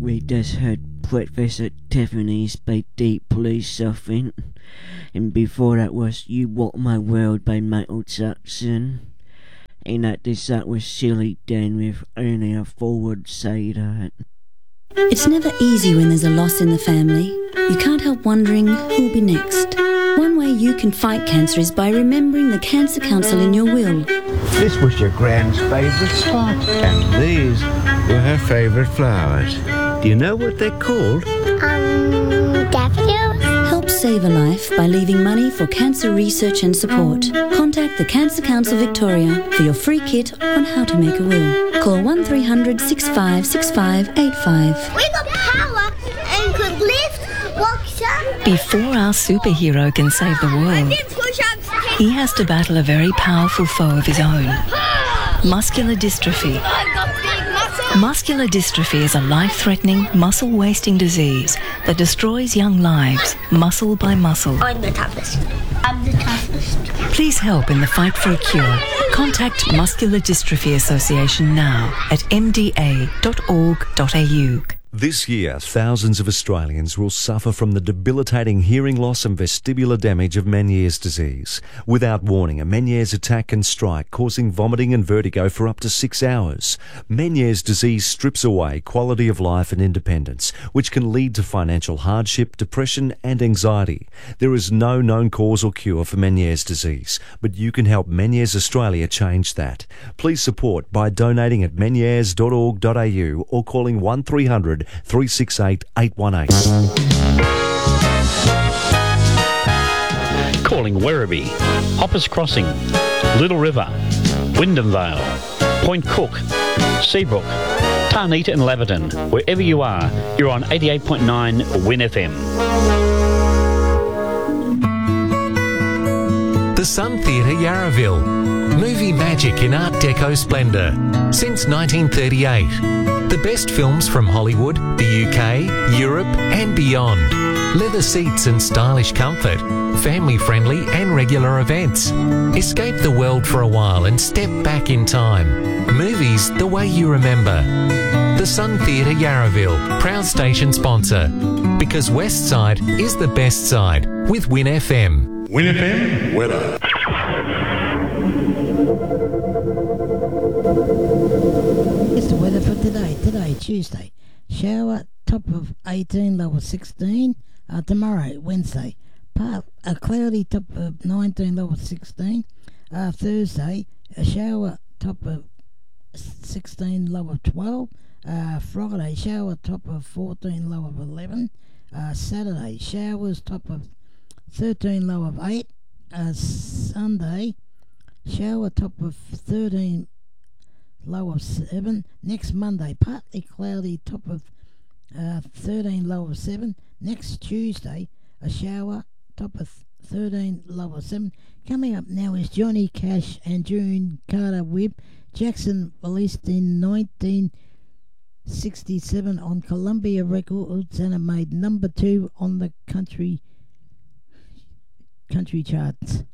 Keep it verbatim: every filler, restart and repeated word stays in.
we just had Breakfast at Tiffany's by Deep Police, I think. And before that was You Walk My World by Michael Jackson. And at this that was Silly Dan with Only a Fool Would Say That. It's never easy when there's a loss in the family. You can't help wondering who'll be next. One way you can fight cancer is by remembering the Cancer Council in your will. This was your Gran's favourite spot, and these were her favourite flowers. Do you know what they're called? Um, daffodils? Help save a life by leaving money for cancer research and support. Contact the Cancer Council Victoria for your free kit on how to make a will. Call one three hundred six five six five eight five. We got power and could lift, walk some. Before our superhero can save the world, he has to battle a very powerful foe of his own. Muscular dystrophy. Muscular dystrophy is a life-threatening, muscle-wasting disease that destroys young lives, muscle by muscle. I'm the toughest. I'm the toughest. Please help in the fight for a cure. Contact Muscular Dystrophy Association now at m d a dot org dot a u. This year, thousands of Australians will suffer from the debilitating hearing loss and vestibular damage of Meniere's disease. Without warning, a Meniere's attack can strike, causing vomiting and vertigo for up to six hours. Meniere's disease strips away quality of life and independence, which can lead to financial hardship, depression and anxiety. There is no known cause or cure for Meniere's disease, but you can help Meniere's Australia change that. Please support by donating at menieres dot org dot a u or calling one three hundred three six eight eight one eight. Calling Werribee, Hoppers Crossing, Little River, Wyndham Vale, Point Cook, Seabrook, Tarnita and Laverton. Wherever you are, you're on eighty-eight point nine Win F M. The Sun Theatre Yarraville. Movie magic in Art Deco splendour. Since nineteen thirty-eight. The best films from Hollywood, the U K, Europe and beyond. Leather seats and stylish comfort. Family-friendly and regular events. Escape the world for a while and step back in time. Movies the way you remember. The Sun Theatre Yarraville, proud station sponsor. Because West Side is the best side with Win F M. Win F M weather. It's the weather for today. Today, Tuesday. Shower, top of eighteen, low of sixteen. Uh, tomorrow, Wednesday. Part, a cloudy, top of nineteen, low of sixteen. Uh, Thursday, a shower, top of sixteen, low of twelve. Uh, Friday, shower, top of fourteen, low of eleven. Uh, Saturday, showers, top of thirteen, low of eight. Uh, Sunday, shower, top of thirteen, low of seven. Next Monday, partly cloudy, top of uh, thirteen, low of seven. Next Tuesday, a shower, top of thirteen, low of seven. Coming up now is Johnny Cash and June Carter with Jackson, released in nineteen sixty-seven on Columbia Records, and it made number two on the country country charts.